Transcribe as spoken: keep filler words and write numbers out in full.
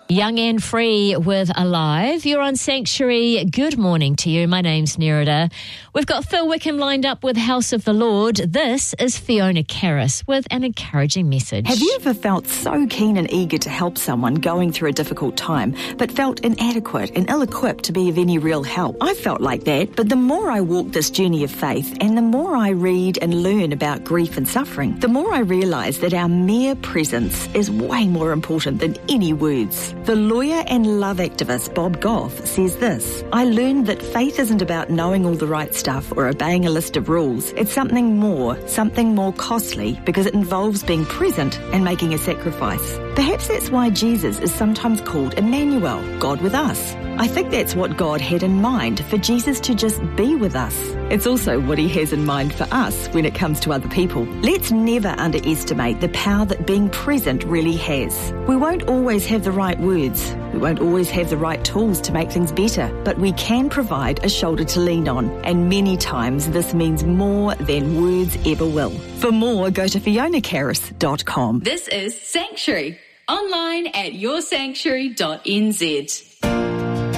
Young and Free with Alive. You're on Sanctuary. Good morning to you. My name's Nerida. We've got Phil Wickham lined up with House of the Lord. This is Fiona Karras with an encouraging message. Have you ever felt so keen and eager to help someone going through a difficult time, but felt inadequate and ill-equipped to be of any real help? I felt like that, but the more I walk this journey of faith and the more I read and learn about grief and suffering, the more I realise that our mere presence is way more important than any words. The lawyer and love activist Bob Goff says this: I learned that faith isn't about knowing all the right stuff or obeying a list of rules. It's something more, something more costly, because it involves being present and making a sacrifice. Perhaps that's why Jesus is sometimes called Emmanuel, God with us. I think that's what God had in mind, for Jesus to just be with us. It's also what he has in mind for us when it comes to other people. Let's never underestimate the power that being present really has. We won't always have the right words. We won't always have the right tools to make things better, but we can provide a shoulder to lean on, and many times this means more than words ever will. For more, go to fiona karras dot com. This is Sanctuary, online at your sanctuary dot n z.